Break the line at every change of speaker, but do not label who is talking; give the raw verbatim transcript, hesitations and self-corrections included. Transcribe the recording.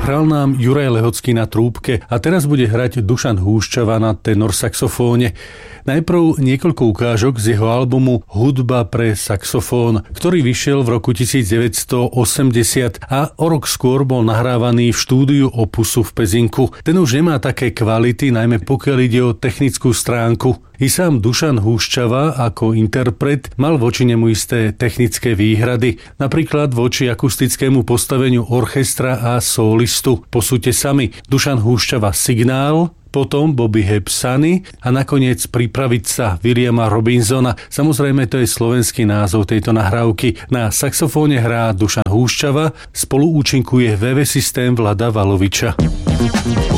Hral nám Juraj Lehocký na trúbke a teraz bude hrať Dušan Húšťava na tenor saxofóne. Najprv niekoľko ukážok z jeho albumu Hudba pre saxofón, ktorý vyšiel v roku devätnásťstoosemdesiat a o rok skôr bol nahrávaný v štúdiu Opusu v Pezinku. Ten už nemá také kvality, najmä pokiaľ ide o technickú stránku. I sám Dušan Húšťava ako interpret mal voči nemu isté technické výhrady, napríklad voči akustickému postaveniu orchestra a solistu. Posúďte sami, Dušan Húšťava Signál, potom Bobby Hebb Sunny a nakoniec Pripraviť sa Williama Robinsona. Samozrejme, to je slovenský názov tejto nahrávky. Na saxofóne hrá Dušan Húšťava, spoluúčinkuje vé vé systém Vlada Valoviča.